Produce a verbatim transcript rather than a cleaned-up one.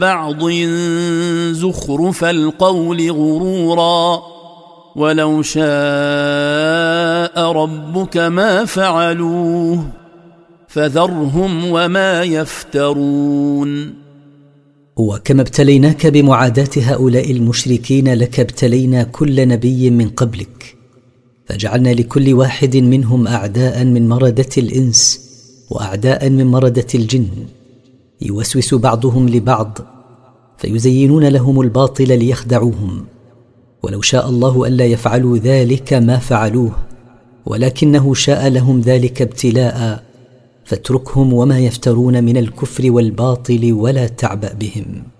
بعض زخرف القول غرورا ولو شاء ربك ما فعلوه فذرهم وما يفترون. وكما ابتليناك بمعاداة هؤلاء المشركين لك ابتلينا كل نبي من قبلك، فجعلنا لكل واحد منهم أعداء من مردة الإنس وأعداء من مردة الجن، يوسوس بعضهم لبعض فيزينون لهم الباطل ليخدعوهم. ولو شاء الله ألا يفعلوا ذلك ما فعلوه، ولكنه شاء لهم ذلك ابتلاء، فاتركهم وما يفترون من الكفر والباطل ولا تعبأ بهم.